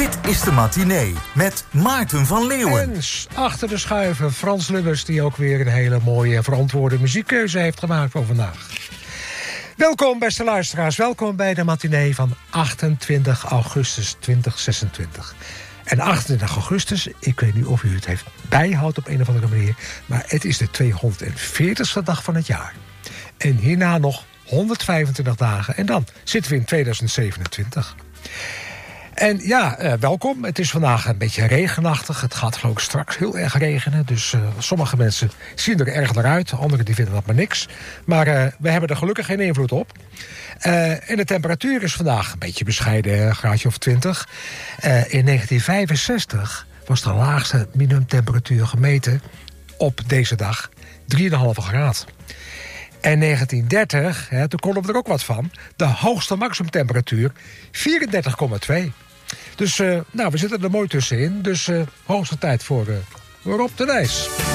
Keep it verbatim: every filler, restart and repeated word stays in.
Dit is de matinee met Maarten van Leeuwen. En achter de schuiven Frans Lubbers, die ook weer een hele mooie en verantwoorde muziekkeuze heeft gemaakt voor vandaag. Welkom beste luisteraars, welkom bij de matinee van achtentwintig augustus tweeduizend zesentwintig. En achtentwintig augustus, ik weet niet of u het heeft bijhoudt op een of andere manier, maar het is de tweehonderdveertigste dag van het jaar. En hierna nog honderdvijfentwintig dagen en dan zitten we in tweeduizend zevenentwintig. En ja, uh, welkom. Het is vandaag een beetje regenachtig. Het gaat geloof ik straks heel erg regenen. Dus uh, sommige mensen zien er erg naar uit. Anderen die vinden dat maar niks. Maar uh, we hebben er gelukkig geen invloed op. Uh, en de temperatuur is vandaag een beetje bescheiden, een graadje of twintig. Uh, in negentien vijfenzestig was de laagste minimumtemperatuur gemeten op deze dag drie komma vijf graad. En negentien dertig, hè, toen konden we er ook wat van. De hoogste maximumtemperatuur vierendertig komma twee. Dus uh, nou, we zitten er mooi tussenin. Dus uh, hoogste tijd voor uh, Rob de Nijs.